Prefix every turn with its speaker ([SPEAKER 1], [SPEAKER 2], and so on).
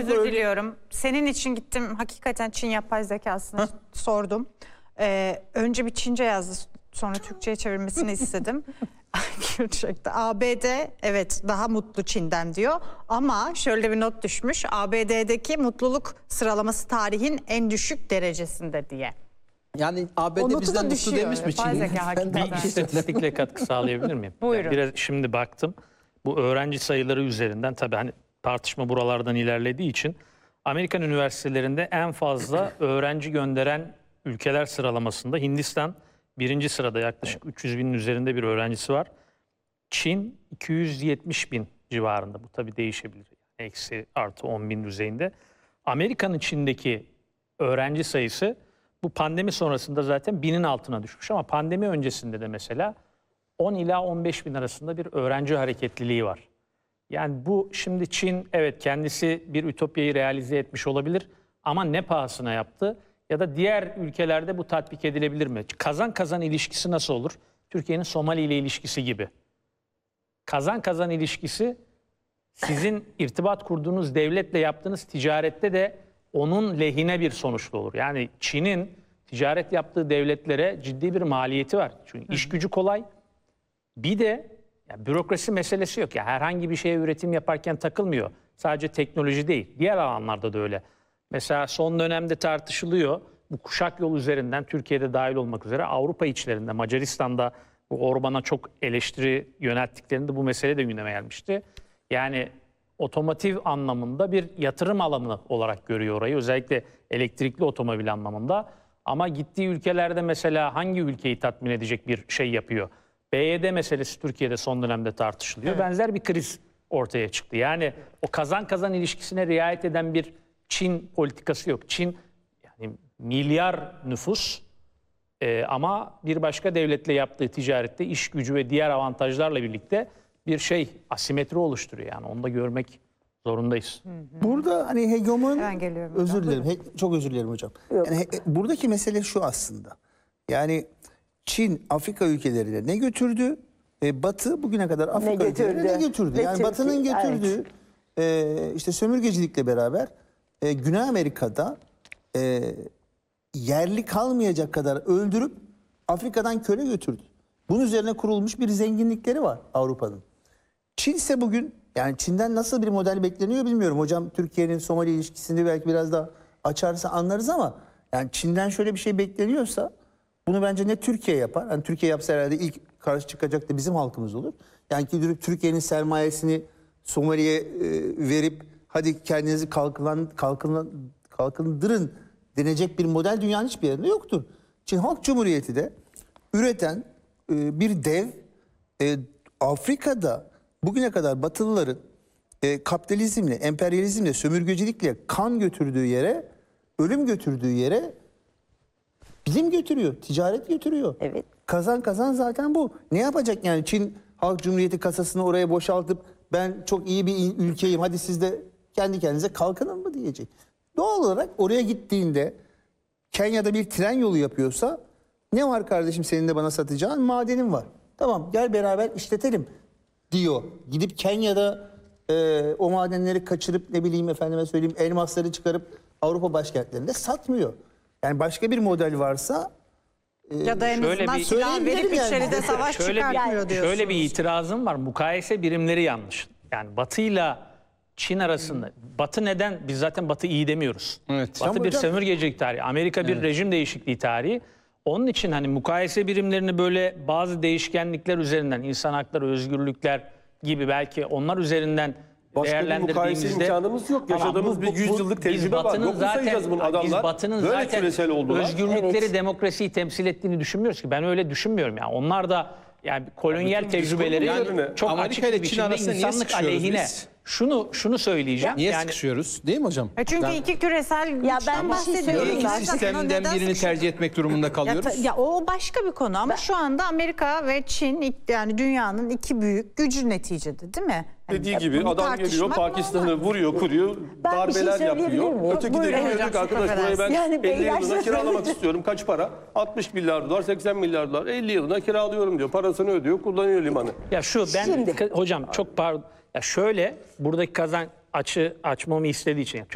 [SPEAKER 1] özür diliyorum. Senin için gittim. Hakikaten Çin yapay zekasını sordum. Önce bir Çince yazdı. Sonra Türkçe'ye çevirmesini istedim. Gerçekten. ABD evet daha mutlu Çin'den diyor. Ama şöyle bir not düşmüş. ABD'deki mutluluk sıralaması tarihin en düşük derecesinde diye.
[SPEAKER 2] Yani ABD bizden mutlu demiş mi Çin?
[SPEAKER 3] Bir istatistikle katkı sağlayabilir miyim?
[SPEAKER 1] Buyurun.
[SPEAKER 3] Yani biraz şimdi baktım. Bu öğrenci sayıları üzerinden tabii hani tartışma buralardan ilerlediği için Amerikan üniversitelerinde en fazla öğrenci gönderen ülkeler sıralamasında Hindistan birinci sırada, yaklaşık 300 binin üzerinde bir öğrencisi var. Çin 270 bin civarında. Bu tabii değişebilir. Eksi artı 10 bin düzeyinde. Amerika'nın Çin'deki öğrenci sayısı bu pandemi sonrasında zaten binin altına düşmüş. Ama pandemi öncesinde de mesela 10 ila 15 bin arasında bir öğrenci hareketliliği var. Yani bu şimdi Çin evet kendisi bir ütopyayı realize etmiş olabilir. Ama ne pahasına yaptı? Ya da diğer ülkelerde bu tatbik edilebilir mi? Kazan kazan ilişkisi nasıl olur? Türkiye'nin Somali ile ilişkisi gibi. Kazan kazan ilişkisi sizin irtibat kurduğunuz devletle yaptığınız ticarette de onun lehine bir sonuçlu olur. Yani Çin'in ticaret yaptığı devletlere ciddi bir maliyeti var. Çünkü iş gücü kolay. Bir de ya, bürokrasi meselesi yok. Ya, herhangi bir şeye üretim yaparken takılmıyor. Sadece teknoloji değil. Diğer alanlarda da öyle. Mesela son dönemde tartışılıyor. Bu kuşak yol üzerinden Türkiye'de dahil olmak üzere Avrupa içlerinde, Macaristan'da bu Orban'a çok eleştiri yönelttiklerinde bu mesele de gündeme gelmişti. Yani otomotiv anlamında bir yatırım alanı olarak görüyor orayı. Özellikle elektrikli otomobil anlamında. Ama gittiği ülkelerde mesela hangi ülkeyi tatmin edecek bir şey yapıyor? BYD meselesi Türkiye'de son dönemde tartışılıyor. Evet. Benzer bir kriz ortaya çıktı. Yani o kazan kazan ilişkisine riayet eden bir Çin politikası yok. Çin yani milyar nüfus ama bir başka devletle yaptığı ticarette iş gücü ve diğer avantajlarla birlikte bir şey asimetri oluşturuyor. Yani onu da görmek zorundayız.
[SPEAKER 4] Burada hani hegemon, özür dilerim, çok özür dilerim hocam. Yani buradaki mesele şu aslında. Yani Çin Afrika ülkelerine ne götürdü? Batı bugüne kadar Afrika ülkelerine ne götürdü? Yani Batı'nın götürdüğü işte sömürgecilikle beraber Güney Amerika'da yerli kalmayacak kadar öldürüp Afrika'dan köle götürdü. Bunun üzerine kurulmuş bir zenginlikleri var Avrupa'nın. Çin ise bugün, yani Çin'den nasıl bir model bekleniyor bilmiyorum. Hocam Türkiye'nin Somali ilişkisini belki biraz daha açarsa anlarız ama yani Çin'den şöyle bir şey bekleniyorsa bunu bence ne Türkiye yapar? Yani Türkiye yapsa herhalde ilk karşı çıkacak da bizim halkımız olur. Yani ki Türkiye'nin sermayesini Somali'ye verip hadi kendinizi kalkındırın denecek bir model dünyanın hiçbir yerinde yoktur. Çin Halk Cumhuriyeti de üreten bir dev, Afrika'da bugüne kadar Batılıların kapitalizmle, emperyalizmle, sömürgecilikle kan götürdüğü yere, ölüm götürdüğü yere bilim götürüyor, ticaret götürüyor. Evet. Kazan kazan zaten bu. Ne yapacak yani Çin Halk Cumhuriyeti kasasını oraya boşaltıp ben çok iyi bir ülkeyim hadi siz de kendi kendinize kalkının mı diyecek. Doğal olarak oraya gittiğinde Kenya'da bir tren yolu yapıyorsa ne var kardeşim senin de bana satacağın? Madenim var. Tamam gel beraber işletelim diyor. Gidip Kenya'da o madenleri kaçırıp ne bileyim efendime söyleyeyim elmasları çıkarıp Avrupa başkentlerinde satmıyor. Yani başka bir model varsa
[SPEAKER 1] ya da en azından silah verip içeride savaş çıkartmıyor diyorsunuz.
[SPEAKER 3] Şöyle bir itirazım var. Mukayese birimleri yanlış. Yani Batı'yla Çin arasında. Batı neden? Biz zaten Batı iyi demiyoruz. Evet. Batı bir sömürgecilik tarihi. Amerika bir rejim değişikliği tarihi. Onun için hani mukayese birimlerini böyle bazı değişkenlikler üzerinden, insan hakları, özgürlükler gibi belki onlar üzerinden değerlendirdiğimizde...
[SPEAKER 5] Başka bir mukayese imkanımız yok. Yaşadığımız bir 100 yıllık tecrübe var. Yok mu sayacağız bunu adamlar?
[SPEAKER 3] Biz Batı'nın
[SPEAKER 5] böyle
[SPEAKER 3] zaten özgürlükleri, demokrasiyi temsil ettiğini düşünmüyoruz ki. Ben öyle düşünmüyorum. Yani onlar da yani kolonyal tecrübeleri yani çok Amerika ile Çin arasında insanlık aleyhine. Şunu söyleyeceğim.
[SPEAKER 2] Niye sıkışıyoruz? Değil mi hocam?
[SPEAKER 1] Çünkü iki küresel
[SPEAKER 6] ya ben bahsediyorum.
[SPEAKER 2] İki sistemden birini tercih etmek durumunda kalıyoruz.
[SPEAKER 1] Ya o başka bir konu ama şu anda Amerika ve Çin yani dünyanın iki büyük gücü neticede değil mi?
[SPEAKER 5] Dediği gibi adam geliyor Pakistan'ı vuruyor, kuruyor, darbeler yapıyor. Öteki de diyor ki arkadaş burayı ben yani 50 yılına kiralamak istiyorum. Kaç para? 60 milyar dolar, 80 milyar dolar. 50 yılına kiralıyorum diyor. Parasını ödüyor, kullanıyor limanı.
[SPEAKER 3] Ya hocam çok pardon. Ya şöyle buradaki kazan açmamı istediği için